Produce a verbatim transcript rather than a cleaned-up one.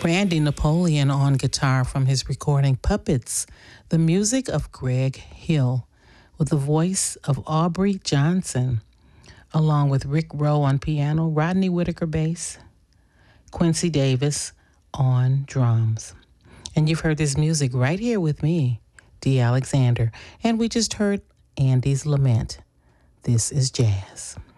Randy Napoleon on guitar from his recording Puppets, the music of Greg Hill, with the voice of Aubrey Johnson, along with Rick Rowe on piano, Rodney Whitaker bass, Quincy Davis on drums. And you've heard this music right here with me, Dee Alexander. And we just heard Andy's Lament. This is jazz.